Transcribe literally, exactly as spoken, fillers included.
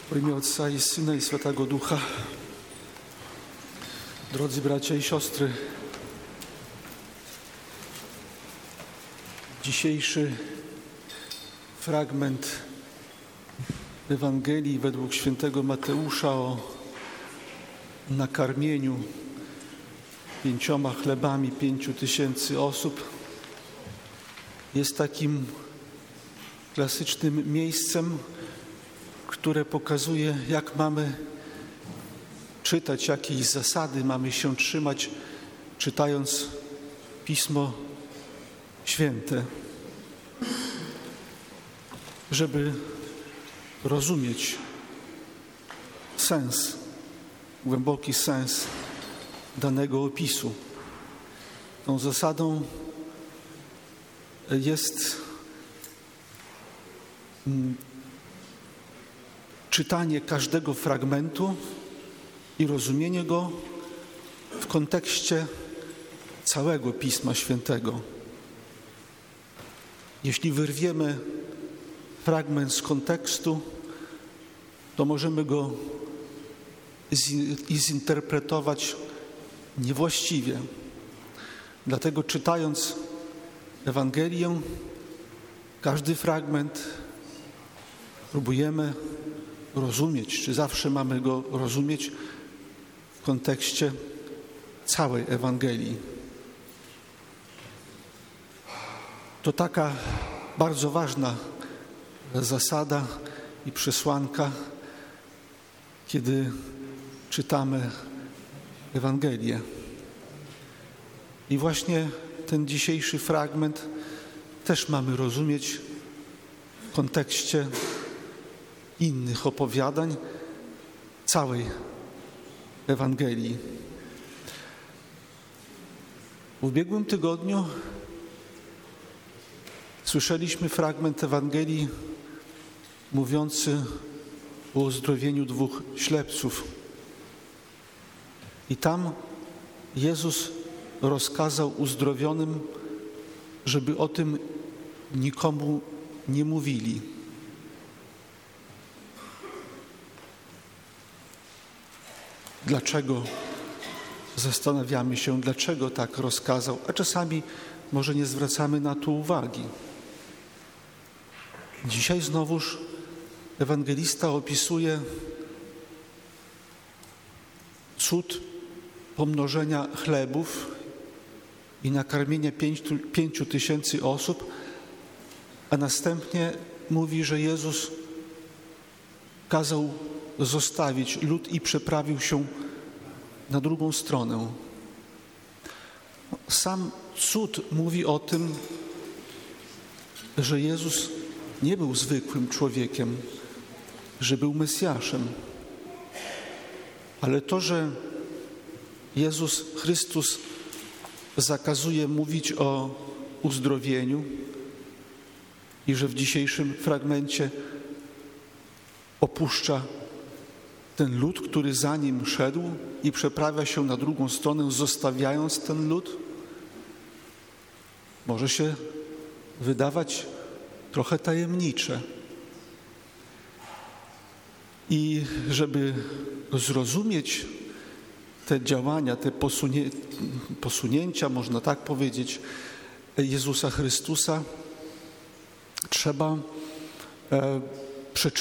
W imię Ojca i Syna i Świętego Ducha. Drodzy bracia i siostry, dzisiejszy fragment Ewangelii według świętego Mateusza o nakarmieniu pięcioma chlebami pięciu tysięcy osób jest takim klasycznym miejscem, które pokazuje, jak mamy czytać, jakieś zasady mamy się trzymać, czytając Pismo Święte, żeby rozumieć sens, głęboki sens danego opisu. Tą zasadą jest czytanie każdego fragmentu i rozumienie go w kontekście całego Pisma Świętego. Jeśli wyrwiemy fragment z kontekstu, to możemy go zinterpretować niewłaściwie. Dlatego czytając Ewangelię, każdy fragment próbujemy rozumieć, czy zawsze mamy go rozumieć w kontekście całej Ewangelii. To taka bardzo ważna zasada i przesłanka, kiedy czytamy Ewangelię. I właśnie ten dzisiejszy fragment też mamy rozumieć w kontekście innych opowiadań całej Ewangelii. W ubiegłym tygodniu słyszeliśmy fragment Ewangelii mówiący o uzdrowieniu dwóch ślepców. I tam Jezus rozkazał uzdrowionym, żeby o tym nikomu nie mówili. Dlaczego? Zastanawiamy się, dlaczego tak rozkazał, a czasami może nie zwracamy na to uwagi. Dzisiaj znowuż ewangelista opisuje cud pomnożenia chlebów i nakarmienia pięciu, pięciu tysięcy osób, a następnie mówi, że Jezus kazał zostawić lud i przeprawił się na drugą stronę. Sam cud mówi o tym, że Jezus nie był zwykłym człowiekiem, że był Mesjaszem. Ale to, że Jezus Chrystus zakazuje mówić o uzdrowieniu i że w dzisiejszym fragmencie opuszcza ten lud, który za nim szedł i przeprawia się na drugą stronę, zostawiając ten lud, może się wydawać trochę tajemnicze. I żeby zrozumieć te działania, te posunie, posunięcia, można tak powiedzieć, Jezusa Chrystusa, trzeba e, przeczytać